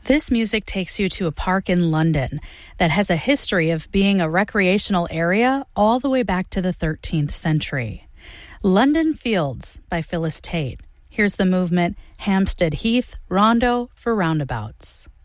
This music takes you to a park in London that has a history of being a recreational area all the way back to the 13th century. London Fields by Phyllis Tate. Here's the movement Hampstead Heath Rondo for Roundabouts.